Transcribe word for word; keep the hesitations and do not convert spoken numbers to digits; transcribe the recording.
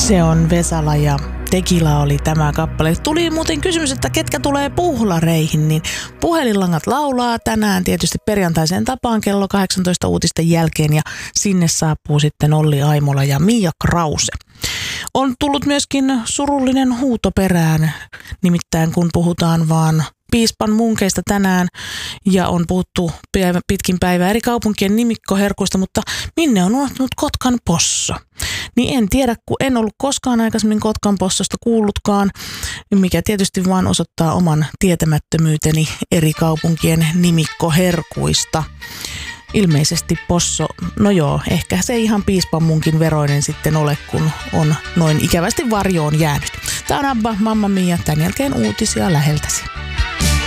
Se on Vesala ja Tekila oli tämä kappale. Tuli muuten kysymys, että ketkä tulee puhlareihin, niin puhelinlangat laulaa tänään tietysti perjantaiseen tapaan kello kahdeksantoista uutisten jälkeen ja sinne saapuu sitten Olli Aimola ja Mia Krause. On tullut myöskin surullinen huuto perään, nimittäin kun puhutaan vaan piispan munkeista tänään ja on puhuttu pitkin päivää eri kaupunkien nimikkoherkuista, mutta minne on unohtunut Kotkan Posso? Niin en tiedä, kun en ollut koskaan aikaisemmin Kotkan Possosta kuullutkaan, mikä tietysti vaan osoittaa oman tietämättömyyteni eri kaupunkien nimikkoherkuista. Ilmeisesti Posso, no joo, ehkä se ihan piispan munkin veroinen sitten ole, kun on noin ikävästi varjoon jäänyt. Tää on Abba, Mamma Mia, tämän jälkeen uutisia läheltäsi.